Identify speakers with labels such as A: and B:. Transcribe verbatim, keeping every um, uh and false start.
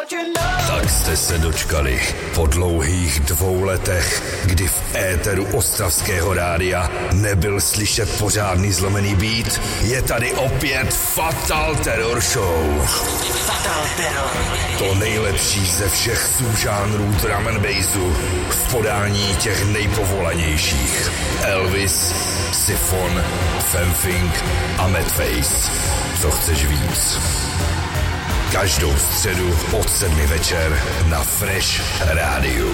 A: Tak jste se dočkali po dlouhých dvou letech, kdy v éteru ostravského rádia nebyl slyšet pořádný zlomený beat. Je tady opět Fatal Terror Show.
B: Fatal Terror.
A: To nejlepší ze všech subžánrů drum and bassu v podání těch nejpovolanějších. Elvis, Siphon, Femfing a Madface. Co chceš víc? Každou středu od sedmi večer na Fresh Rádiu.